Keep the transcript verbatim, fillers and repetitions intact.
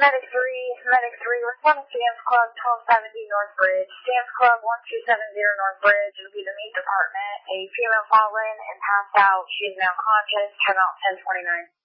Medic three, Medic three, respond to Sam's Club, twelve seventy North Bridge. Sam's Club, one two seven zero North Bridge. It will be the meat department. A female fallen and passed out. She is now conscious. Turn out ten twenty-nine.